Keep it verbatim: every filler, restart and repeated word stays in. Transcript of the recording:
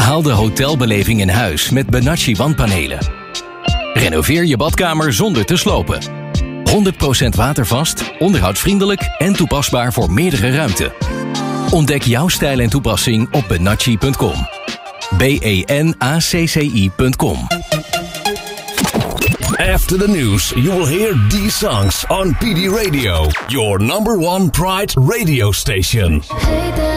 Haal de hotelbeleving in huis met Benacci wandpanelen. Renoveer je badkamer zonder te slopen. honderd procent watervast, onderhoudsvriendelijk en toepasbaar voor meerdere ruimten. Ontdek jouw stijl en toepassing op benacci punt com. B E N A C C I punt com. After the news, you will hear these songs on P D Radio, your number one Pride radio station. Hey there.